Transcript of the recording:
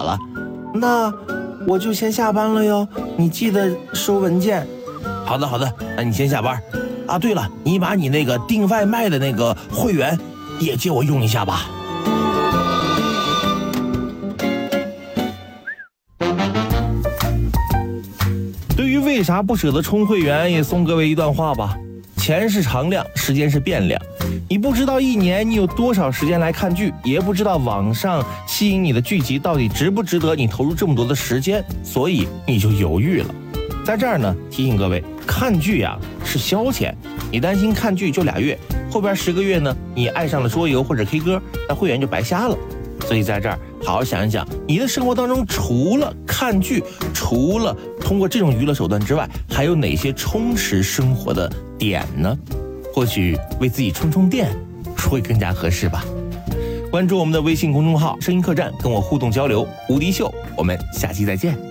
了。那我就先下班了哟，你记得收文件。好的，那你先下班。啊，对了，你把你那个订外卖的那个会员也借我用一下吧。对于为啥不舍得充会员，也送各位一段话吧。钱是常量，时间是变量。你不知道一年你有多少时间来看剧，也不知道网上吸引你的剧集到底值不值得你投入这么多的时间，所以你就犹豫了。在这儿呢，提醒各位，看剧呀是消遣，你担心看剧就2月，后边10个月呢，你爱上了桌游或者 K 歌，那会员就白瞎了。所以在这儿好好想一想，你的生活当中除了看剧，除了通过这种娱乐手段之外，还有哪些充实生活的点呢？或许为自己充电会更加合适吧。关注我们的微信公众号声音客栈，跟我互动交流。无敌秀，我们下期再见。